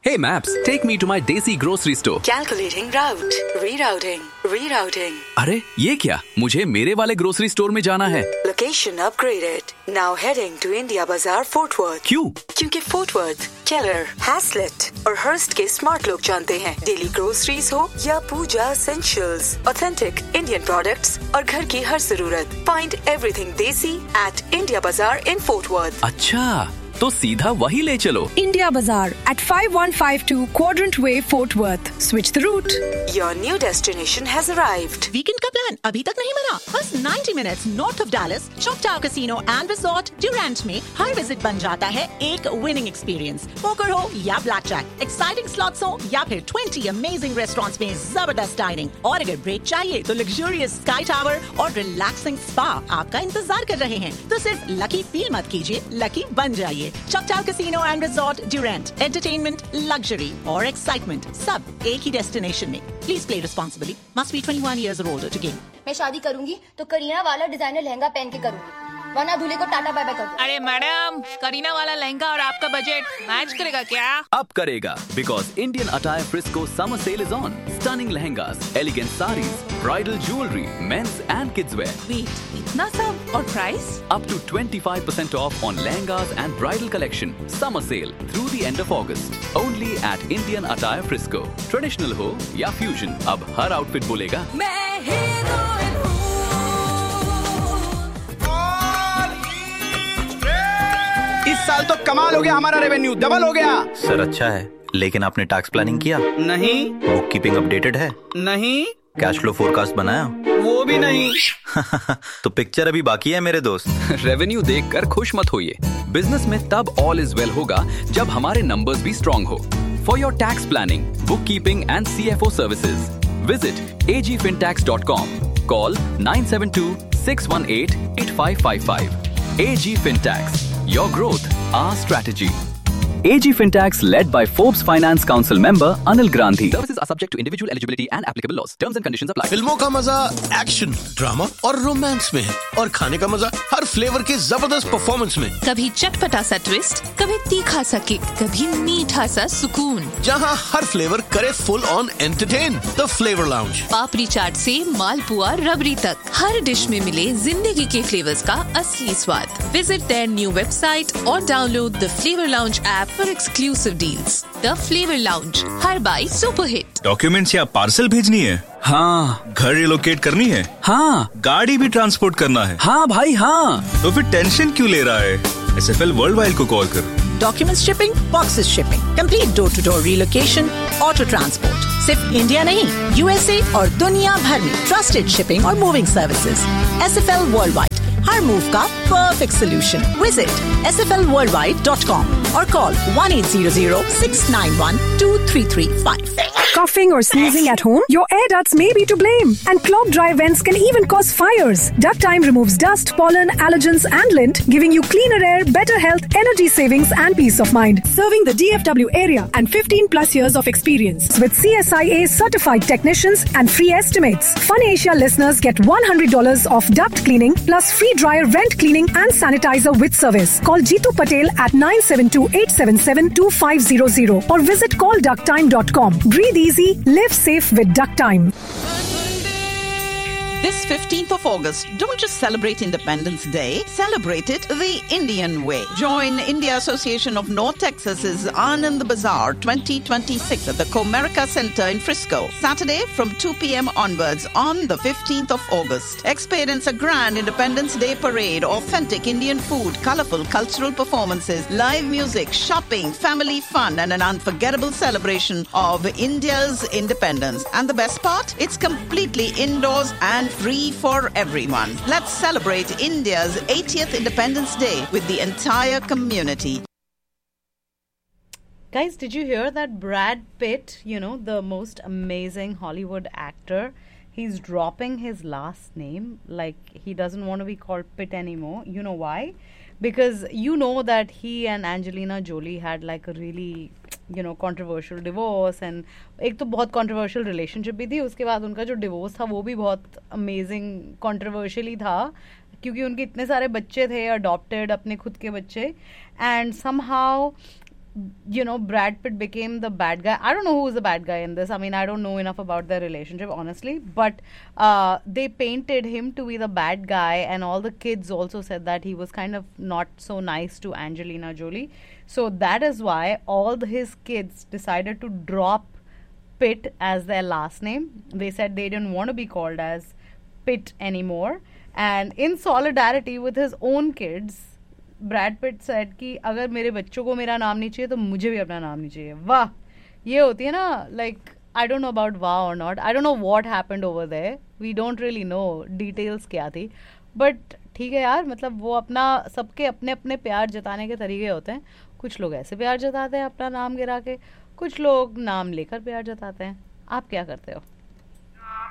Hey Maps, take me to my Desi grocery store. Calculating route. Rerouting. अरे ये क्या? मुझे मेरे वाले ग्रोसरी स्टोर में जाना है. Location upgraded. Now heading to India Bazaar, Fort Worth. क्यों? क्योंकि Fort Worth, Keller, Haslett और Hearst के स्मार्ट लोग जानते हैं. डेली ग्रोसरीज हो या पूजा essentials, authentic Indian products और घर की हर जरूरत. Find everything Desi at India Bazaar in Fort Worth. अच्छा, तो सीधा वही ले चलो. India Bazaar at 5152 Quadrant Way, Fort Worth. Switch the route. Your new destination has arrived. Weekend का प्लान अभी तक नहीं बना? बस 90 minutes north of Dallas, चॉकटाउ casino and resort Durand में हर विजिट बन जाता है एक विनिंग एक्सपीरियंस. पोकर हो या ब्लैक जैक, एक्साइटिंग स्लॉट्स हो या फिर 20 अमेजिंग रेस्टोरेंट्स में जबरदस्त डाइनिंग. और अगर ब्रेक चाहिए तो लग्जरियस स्काई टावर और रिलैक्सिंग स्पा आपका इंतजार कर रहे हैं. तो सिर्फ लकी फील मत कीजिए, लकी बन जाइए. चॉकटाउ casino and resort Durand. Entertainment, luxury और एक्साइटमेंट सब एक ही डेस्टिनेशन में. Please play responsibly. Must be 21 years or older to game. मैं शादी करूंगी तो करीना वाला डिजाइनर लहंगा पहन के करूंगी, वरना दूल्हे को टाटा बाय बाय कर दो. अरे मैडम, करीना वाला लहंगा और आपका बजट मैच करेगा क्या? अब करेगा, because Indian Attire Frisco summer sale is on. Stunning lehengas, elegant sarees, bridal jewelry, men's and kids wear. Wait, इतना सब और price? Up to 25% off on lehengas and bridal collection. Summer sale through the end of August. Only at Indian Attire Frisco. Traditional हो या fusion, अब हर outfit बोलेगा मैं heroine हूँ. इस साल तो कमाल हो गया, हमारा रेवेन्यू डबल हो गया. सर अच्छा है, लेकिन आपने टैक्स प्लानिंग किया? नहीं. बुक कीपिंग अपडेटेड है? नहीं. कैश फ्लो फोरकास्ट बनाया? वो भी नहीं. तो पिक्चर अभी बाकी है मेरे दोस्त. रेवेन्यू देखकर खुश मत होइए. बिजनेस में तब ऑल इज वेल होगा जब हमारे नंबर्स भी स्ट्रॉन्ग हो. For your tax planning, book keeping and CFO services, visit agfintax.com. Call 972-618-8555. AG Fintax. Your growth, our strategy. AG Fintax, led by Forbes Finance Council member Anil Grandhi. Services are subject to individual eligibility and applicable laws. Terms and conditions apply. फिल्मों का मजा action, drama और romance में है, और खाने का मजा हर फ्लेवर के जबरदस्त परफॉर्मेंस में. कभी चटपटा सा ट्विस्ट, कभी तीखा सा किक, कभी मीठा सा सुकून. जहाँ हर फ्लेवर करे full on entertain. The flavour lounge. पापड़ी चाट से मालपुआ रबड़ी तक, हर डिश में मिले जिंदगी के फ्लेवर्स का असली स्वाद. विजिट देयर न्यू वेबसाइट और download the flavour lounge app for exclusive deals. The Flavor Lounge, her by super hit. Documents या पार्सल भेजनी है? हाँ. घर रिलोकेट करनी है? हाँ. गाड़ी भी ट्रांसपोर्ट करना है? हाँ भाई हाँ. तो फिर टेंशन क्यों ले रहा है? SFL वर्ल्डवाइड को कॉल कर. Documents shipping, boxes shipping, complete door to door relocation, auto transport. सिर्फ इंडिया नहीं, USA और दुनिया भर में ट्रस्टेड शिपिंग और मूविंग सर्विसेज. SFL वर्ल्डवाइड, हर मूव का perfect solution. Visit sflworldwide.com or call 1-800-691-2335. Coughing or sneezing at home? Your air ducts may be to blame, and clogged dry vents can even cause fires. Duct Time removes dust, pollen, allergens, and lint, giving you cleaner air, better health, energy savings, and peace of mind. Serving the DFW area and 15 plus years of experience with CSIA certified technicians and free estimates. Fun Asia listeners get $100 off duct cleaning plus free dryer vent cleaning and sanitizer with service. Call Jeetu Patel at 972-877-2500 or visit callducttime.com. Breathe easy, live safe with Duct Time. This 15th of August, don't just celebrate Independence Day, celebrate it the Indian way. Join India Association of North Texas's Anand Bazaar 2026 at the Comerica Center in Frisco. Saturday from 2 p.m. onwards on the 15th of August. Experience a grand Independence Day parade, authentic Indian food, colorful cultural performances, live music, shopping, family fun, and an unforgettable celebration of India's independence. And the best part? It's completely indoors and free for everyone. Let's celebrate India's 80th Independence Day with the entire community. Guys, did you hear that Brad Pitt, the most amazing Hollywood actor, he's dropping his last name. Like, he doesn't want to be called Pitt anymore. You know why? Because you know that he and Angelina Jolie had like a really, controversial divorce, and एक तो बहुत controversial relationship भी थी. उसके बाद उनका जो divorce था वो भी बहुत amazing controversial ही था, क्योंकि उनके इतने सारे बच्चे थे adopted, अपने खुद के बच्चे, and somehow Brad Pitt became the bad guy. I don't know who is the bad guy in this. I mean, I don't know enough about their relationship, honestly. But they painted him to be the bad guy, and all the kids also said that he was kind of not so nice to Angelina Jolie. So that is why all his kids decided to drop Pitt as their last name. They said they didn't want to be called as Pitt anymore. And in solidarity with his own kids, Brad Pitt said कि अगर मेरे बच्चों को मेरा नाम नहीं चाहिए तो मुझे भी अपना नाम नहीं चाहिए. वाह, ये होती है ना, like I don't know about वाह और not, I don't know what happened over there, we don't really no details क्या थी, बट ठीक है यार, मतलब वो अपना सबके अपने अपने प्यार जताने के तरीके होते हैं. कुछ लोग ऐसे प्यार जताते हैं अपना नाम गिरा के, कुछ लोग नाम लेकर प्यार जताते हैं. आप क्या करते हो?